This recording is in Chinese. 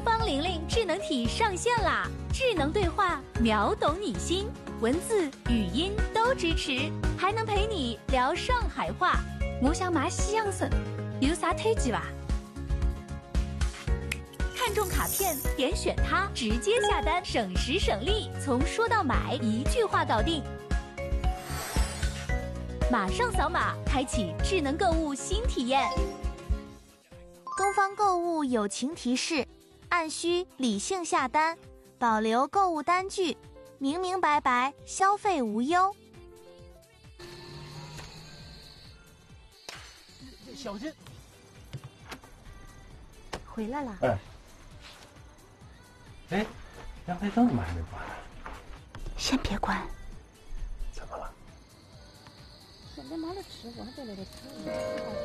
方玲玲智能体上线啦！智能对话秒懂你心，文字、语音都支持，还能陪你聊上海话。我想买西洋参，有啥推荐吧？看中卡片，点选它，直接下单，省时省力，从说到买一句话搞定。马上扫码，开启智能购物新体验。 东方购物友情提示：按需理性下单，保留购物单据，明明白白，消费无忧。 小心！ 回来了。 哎，阳台灯怎么还没关？ 先别关。 怎么了？ 现在没得吃，我还在那里吃。